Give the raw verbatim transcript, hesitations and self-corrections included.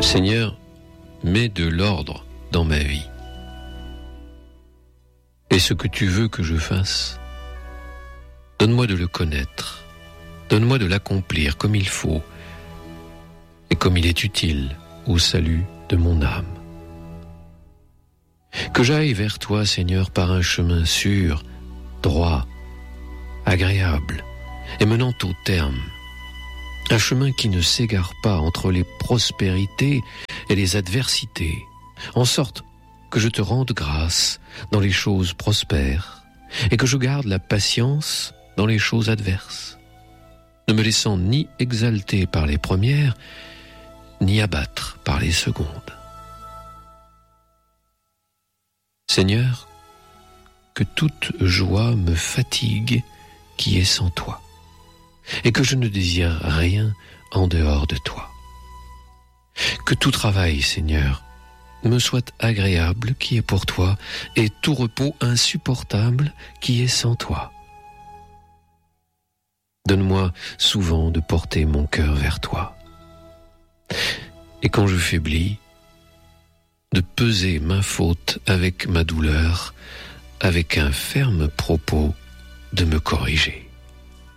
Seigneur, mets de l'ordre dans ma vie. Et ce que tu veux que je fasse, donne-moi de le connaître, donne-moi de l'accomplir comme il faut et comme il est utile au salut de mon âme. Que j'aille vers toi, Seigneur, par un chemin sûr, droit, agréable et menant au terme. Un chemin qui ne s'égare pas entre les prospérités et les adversités, en sorte que je te rende grâce dans les choses prospères et que je garde la patience dans les choses adverses, ne me laissant ni exalter par les premières, ni abattre par les secondes. Seigneur, que toute joie me fatigue qui est sans toi, et que je ne désire rien en dehors de toi. Que tout travail, Seigneur, me soit agréable qui est pour toi, et tout repos insupportable qui est sans toi. Donne-moi souvent de porter mon cœur vers toi. Et quand je faiblis, de peser ma faute avec ma douleur, avec un ferme propos de me corriger.